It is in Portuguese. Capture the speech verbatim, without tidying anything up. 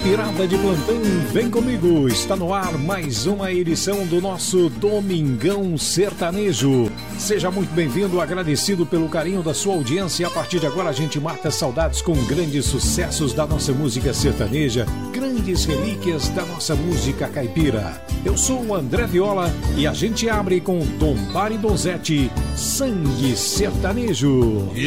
Caipirada de plantão, vem comigo, está no ar mais uma edição do nosso Domingão Sertanejo. Seja muito bem-vindo, agradecido pelo carinho da sua audiência. A partir de agora a gente mata saudades com grandes sucessos da nossa música sertaneja, grandes relíquias da nossa música caipira. Eu sou o André Viola e a gente abre com Dom Bari Donzetti, Sangue Sertanejo.